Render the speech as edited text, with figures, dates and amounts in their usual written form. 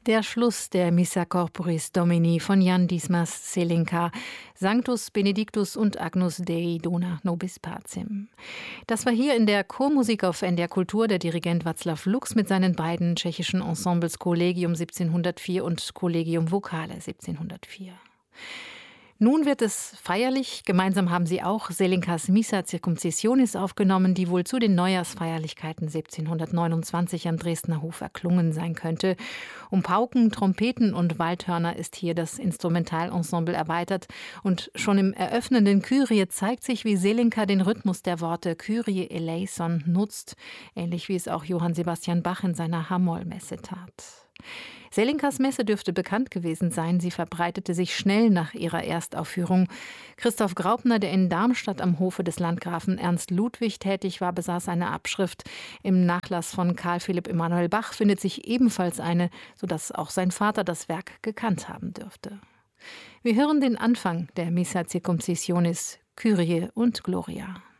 Der Schluss der Missa Corporis Domini von Jan Dismas Zelinka, Sanctus Benedictus und Agnus Dei Dona Nobis Pacem. Das war hier in der Chormusik auf NDR Kultur der Dirigent Václav Lux mit seinen beiden tschechischen Ensembles Collegium 1704 und Collegium Vocale 1704. Nun wird es feierlich. Gemeinsam haben sie auch Zelinkas Missa Circumcisionis aufgenommen, die wohl zu den Neujahrsfeierlichkeiten 1729 am Dresdner Hof erklungen sein könnte. Um Pauken, Trompeten und Waldhörner ist hier das Instrumentalensemble erweitert. Und schon im eröffnenden Kyrie zeigt sich, wie Zelinka den Rhythmus der Worte Kyrie eleison nutzt, ähnlich wie es auch Johann Sebastian Bach in seiner H-Moll-Messe tat. Zelinkas Messe dürfte bekannt gewesen sein. Sie verbreitete sich schnell nach ihrer Erstaufführung. Christoph Graupner, der in Darmstadt am Hofe des Landgrafen Ernst Ludwig tätig war, besaß eine Abschrift. Im Nachlass von Karl Philipp Emanuel Bach findet sich ebenfalls eine, sodass auch sein Vater das Werk gekannt haben dürfte. Wir hören den Anfang der Missa Circumcisionis, Kyrie und Gloria.